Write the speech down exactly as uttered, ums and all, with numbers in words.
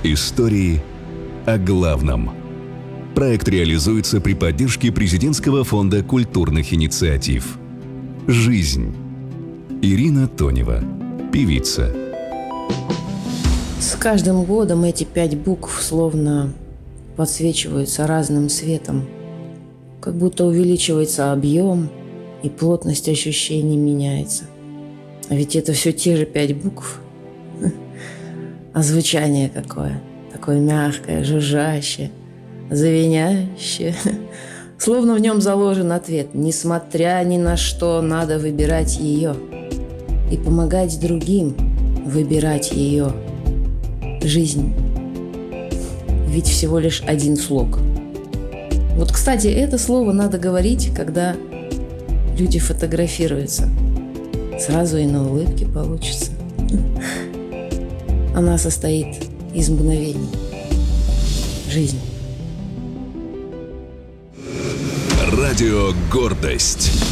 Истории о главном. Проект реализуется при поддержке Президентского фонда культурных инициатив. Жизнь. Ирина Тонева, певица. С каждым годом эти пять букв словно подсвечиваются разным светом. Как будто увеличивается объем, и плотность ощущений меняется. А ведь это все те же пять букв. А звучание какое? Такое мягкое, жужжащее, звенящее. Словно в нем заложен ответ. Несмотря ни на что, надо выбирать ее. И помогать другим выбирать ее. Жизнь. Ведь всего лишь один слог. Вот, кстати, это слово надо говорить, когда люди фотографируются. Сразу и на улыбке получится. Она состоит из мгновений. Жизнь. Радио «Гордость».